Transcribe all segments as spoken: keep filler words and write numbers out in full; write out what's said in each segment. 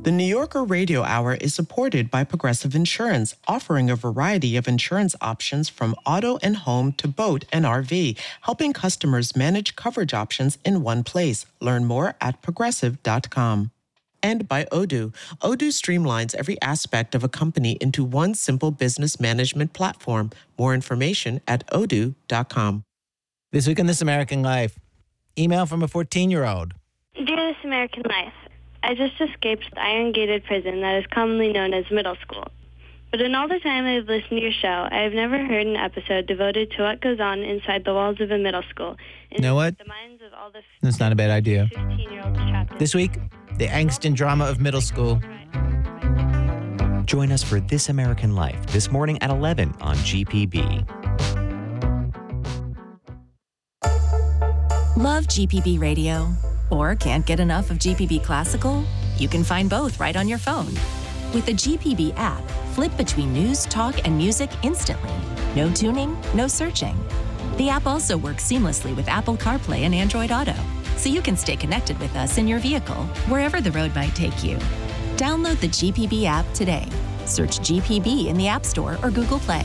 The New Yorker Radio Hour is supported by Progressive Insurance, offering a variety of insurance options from auto and home to boat and R V, helping customers manage coverage options in one place. Learn more at progressive dot com. And by Odoo. Odoo streamlines every aspect of a company into one simple business management platform. More information at odoo dot com. This week on This American Life, email from a fourteen-year-old. Dear This American Life, I just escaped the iron-gated prison that is commonly known as middle school. But in all the time I've listened to your show, I have never heard an episode devoted to what goes on inside the walls of a middle school. You know what? The minds of all the That's not a bad idea. fifteen-year-olds trapped in. This week, the angst and drama of middle school. Join us for This American Life this morning at eleven on G P B. Love G P B Radio? Or can't get enough of G P B Classical? You can find both right on your phone. With the G P B app, flip between news, talk, and music instantly. No tuning, no searching. The app also works seamlessly with Apple CarPlay and Android Auto, so you can stay connected with us in your vehicle, wherever the road might take you. Download the G P B app today. Search G P B in the App Store or Google Play.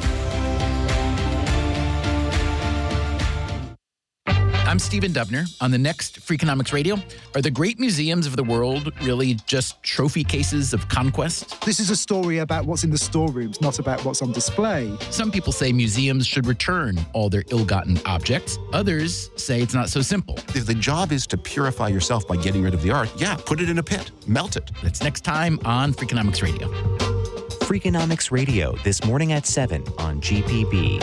I'm Stephen Dubner. On the next Freakonomics Radio, are the great museums of the world really just trophy cases of conquest? This is a story about what's in the storerooms, not about what's on display. Some people say museums should return all their ill-gotten objects. Others say it's not so simple. If the job is to purify yourself by getting rid of the art, yeah, put it in a pit, melt it. That's next time on Freakonomics Radio. Freakonomics Radio this morning at seven on G P B.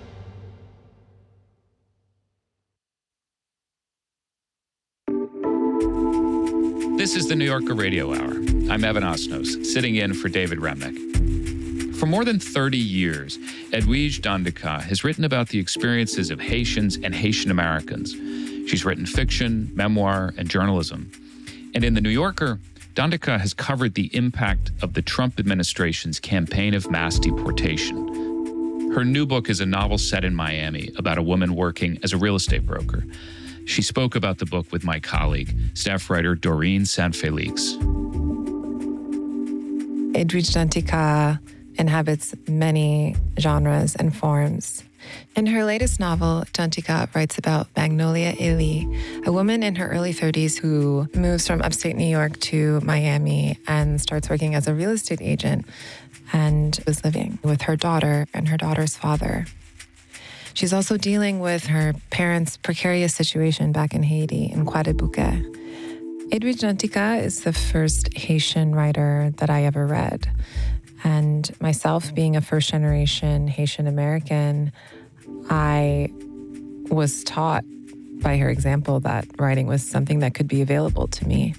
This is the New Yorker Radio Hour. I'm Evan Osnos, sitting in for David Remnick. For more than thirty years, Edwige Danticat has written about the experiences of Haitians and Haitian Americans. She's written fiction, memoir, and journalism. And in the New Yorker, Danticat has covered the impact of the Trump administration's campaign of mass deportation. Her new book is a novel set in Miami about a woman working as a real estate broker. She spoke about the book with my colleague, staff writer Doreen Saint-Felix. Edwige Danticat inhabits many genres and forms. In her latest novel, Danticat writes about Magnolia Ely, a woman in her early thirties who moves from upstate New York to Miami and starts working as a real estate agent and is living with her daughter and her daughter's father. She's also dealing with her parents' precarious situation back in Haiti, in Croix-des-Bouquets. Edwige Danticat is the first Haitian writer that I ever read. And myself, being a first-generation Haitian American, I was taught by her example that writing was something that could be available to me.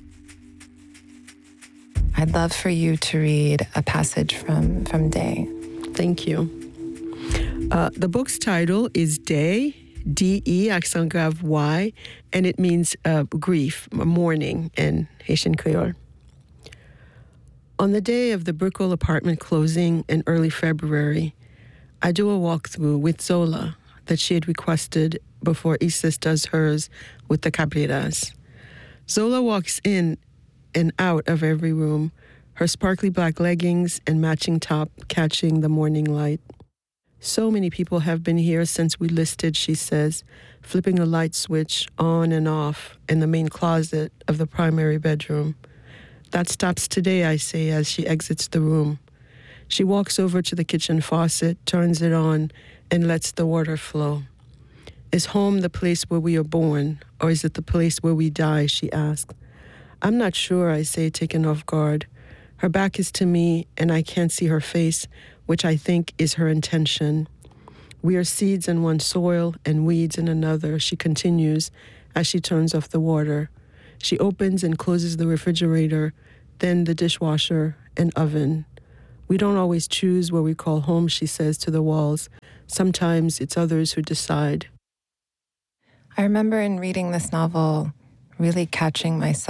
I'd love for you to read a passage from, from Day. Thank you. Uh, the book's title is Day, D E, accent grave Y, and it means uh, grief, mourning in Haitian Creole. On the day of the Brickell apartment closing in early February, I do a walkthrough with Zola that she had requested before Isis does hers with the Cabreras. Zola walks in and out of every room, her sparkly black leggings and matching top catching the morning light. So many people have been here since we listed, she says, flipping a light switch on and off in the main closet of the primary bedroom. That stops today, I say, as she exits the room. She walks over to the kitchen faucet, turns it on, and lets the water flow. Is home the place where we are born, or is it the place where we die, she asks. I'm not sure, I say, taken off guard. Her back is to me, and I can't see her face, which I think is her intention. We are seeds in one soil and weeds in another, she continues as she turns off the water. She opens and closes the refrigerator, then the dishwasher and oven. We don't always choose where we call home, she says to the walls. Sometimes it's others who decide. I remember in reading this novel really catching myself